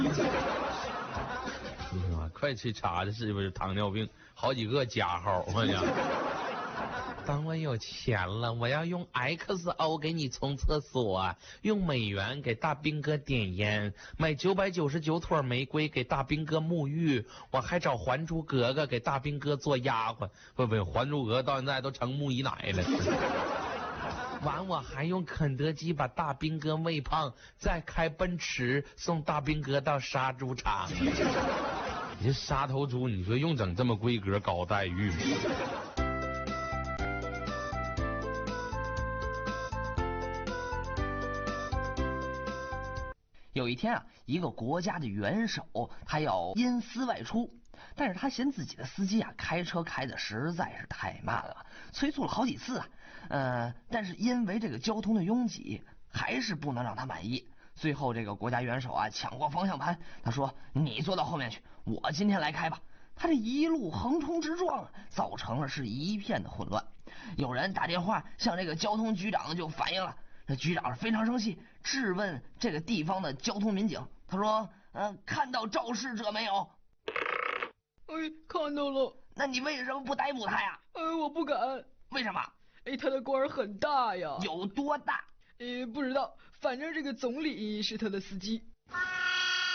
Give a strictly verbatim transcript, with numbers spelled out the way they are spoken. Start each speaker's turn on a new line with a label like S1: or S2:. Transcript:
S1: 快去查查是不是糖尿病，好几个加号，我讲。当我有钱了，我要用 X O 给你冲厕所，用美元给大兵哥点烟，买九百九十九朵玫瑰给大兵哥沐浴，我还找还珠格格给大兵哥做丫鬟。不不，还珠格格到现在都成木姨奶了。完，我还用肯德基把大兵哥喂胖，再开奔驰送大兵哥到杀猪场。你这杀头猪，你说用整这么规格高待遇吗？
S2: 有一天啊，一个国家的元首他要因私外出，但是他嫌自己的司机啊开车开的实在是太慢了，催促了好几次啊，呃，但是因为这个交通的拥挤，还是不能让他满意。最后这个国家元首啊抢过方向盘，他说：“你坐到后面去，我今天来开吧。”他这一路横冲直撞，造成了是一片的混乱。有人打电话向这个交通局长就反映了。这局长非常生气，质问这个地方的交通民警。他说：“呃，看到肇事者没有？”“
S3: 哎，看到了。”“
S2: 那你为什么不逮捕他呀？”“
S3: 呃，我不敢。”“
S2: 为什么？”“
S3: 哎，他的官很大呀。”“
S2: 有多大？”“
S3: 呃，不知道，反正这个总理是他的司机。”